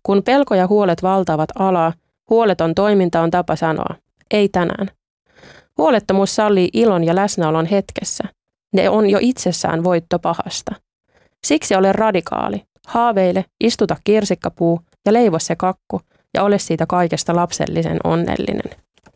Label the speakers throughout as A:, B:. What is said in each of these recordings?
A: Kun pelko ja huolet valtaavat alaa, huoleton toiminta on tapa sanoa, ei tänään. Huolettomuus sallii ilon ja läsnäolon hetkessä. Ne on jo itsessään voitto pahasta. Siksi ole radikaali. Haaveile, istuta kirsikkapuu ja leivo se kakku ja ole siitä kaikesta lapsellisen onnellinen.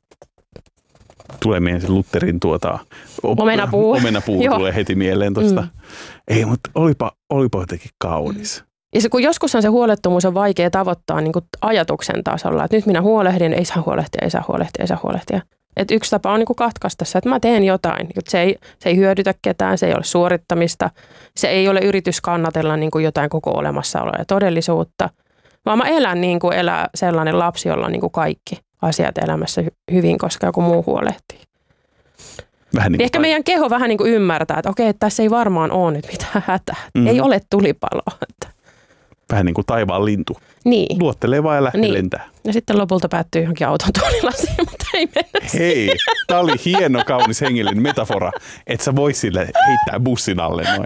B: Tulee mieleen se Lutherin
A: omenapuu
B: tulee heti mieleen tuosta. Ei, mutta olipa jotenkin kaunis.
A: Ja se, kun joskushan se huolettomuus on vaikea tavoittaa niin kuin ajatuksen tasolla, että nyt minä huolehdin, ei saa huolehtia. Että yksi tapa on niin kuin katkaista se, että mä teen jotain. Se ei hyödytä ketään, se ei ole suorittamista, se ei ole yritys kannatella niin kuin jotain koko olemassaoloa ja todellisuutta, vaan mä elän niin kuin elää sellainen lapsi, jolla on niin kuin kaikki asiat elämässä hyvin, koska joku muu huolehtii.
B: Niin
A: ehkä meidän keho vähän niin kuin ymmärtää, että okei, tässä ei varmaan ole nyt mitään hätää. Ei ole tulipaloa.
B: Vähän niin kuin taivaan lintu.
A: Niin.
B: Luottelee vaan ja lähtee lentää.
A: Ja sitten lopulta päättyy johonkin auton tuolilasiin, mutta ei mennä.
B: Hei, tää oli hieno, kaunis, hengellinen metafora, että sä vois sille heittää bussin alle noin.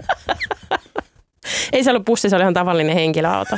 A: Ei se ollut bussi, se oli ihan tavallinen henkilöauto.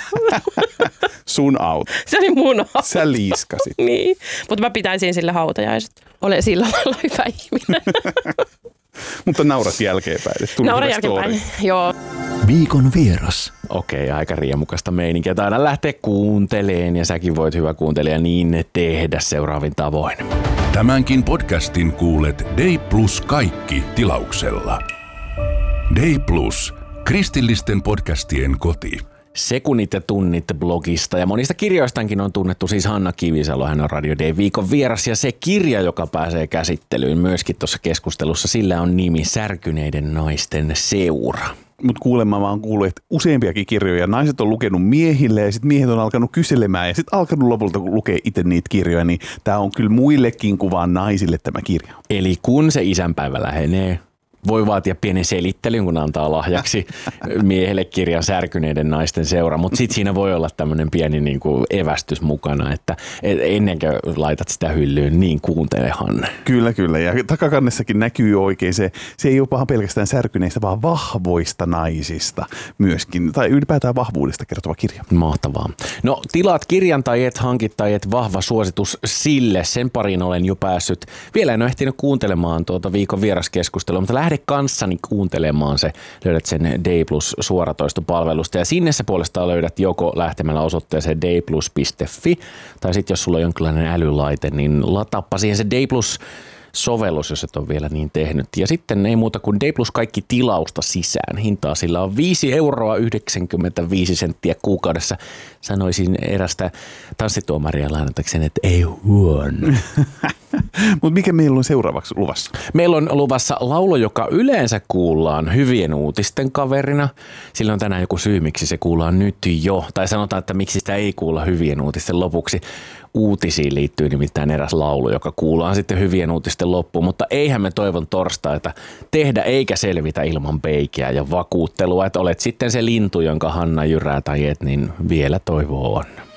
B: Sun auto.
A: Se oli mun auto.
B: Sä liiskasit.
A: Niin, mutta mä pitäisin sille hautajaiset. Olen sillä lailla hyvä ihminen.
B: Mutta naurat jälkeenpäin.
A: Nauran jälkeenpäin, joo.
C: Viikon vieras.
D: Okei, aika riemukasta meininkiä. Taidaan lähteä kuunteleen ja säkin voit, hyvä kuuntelija, niin tehdä seuraavin tavoin.
C: Tämänkin podcastin kuulet Day Plus kaikki -tilauksella. Day Plus, kristillisten podcastien koti.
D: Sekunnit ja tunnit blogista ja monista kirjoistankin on tunnettu siis Hanna Kivisalo. Hän on Radio Day viikon vieras ja se kirja, joka pääsee käsittelyyn myöskin tuossa keskustelussa, sillä on nimi Särkyneiden naisten seura.
B: Mutta kuulemma mä oon kuullut, että useampiakin kirjoja naiset on lukenut miehille ja sitten miehet on alkanut kyselemään ja sitten alkanut lopulta lukea itse niitä kirjoja, niin tää on kyllä muillekin kuin vaan naisille tämä kirja.
D: Eli kun se isänpäivä lähenee, voi vaatia pienen selittelyn, kun antaa lahjaksi miehelle kirjan Särkyneiden naisten seura, mutta sitten siinä voi olla tämmöinen pieni niin kuin evästys mukana, että ennen kuin laitat sitä hyllyyn, niin kuuntele Hanne.
B: Kyllä. Ja takakannessakin näkyy oikein se ei ole vaan pelkästään särkyneistä, vaan vahvoista naisista myöskin, tai ylipäätään vahvuudesta kertova kirja.
D: Mahtavaa. No tilaat kirjan tai et hankit tai et, vahva suositus sille. Sen pariin olen jo päässyt. Vielä en ole ehtinyt kuuntelemaan tuota viikon vieraskeskustelua, mutta lähde kanssani kuuntelemaan se. Löydät sen Day Plus suoratoistopalvelusta ja sinne sä puolestaan löydät joko lähtemällä osoitteeseen dayplus.fi tai sitten jos sulla on jonkinlainen älylaite, niin lataappa siihen se Day Plus sovellus, jos et ole vielä niin tehnyt. Ja sitten ei muuta kuin Day Plus kaikki tilausta sisään. Hintaa sillä on 5,95 € kuukaudessa. Sanoisin erästä tanssituomaria lainatakseni, että ei huono.
B: Mutta mikä meillä on seuraavaksi luvassa?
D: Meillä on luvassa laulu, joka yleensä kuullaan hyvien uutisten kaverina. Sillä on tänään joku syy, miksi se kuullaan nyt jo. Tai sanotaan, että miksi sitä ei kuulla hyvien uutisten lopuksi. Uutisiin liittyy nimittäin eräs laulu, joka kuullaan sitten hyvien uutisten loppuun, mutta eihän me toivon torstaita tehdä eikä selvitä ilman peikiä ja vakuuttelua, että olet sitten se lintu, jonka Hanna jyrää tai et, niin vielä toivo on.